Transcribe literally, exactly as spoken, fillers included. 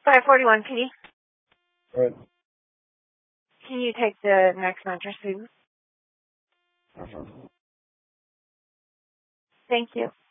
five forty-one P. All right. Can you take the next mattress, please? Uh-huh. Thank you.